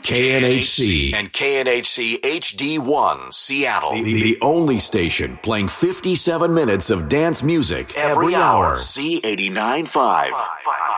KNHC and KNHC HD1 Seattle. The only station playing 57 minutes of dance music every hour. C89.5.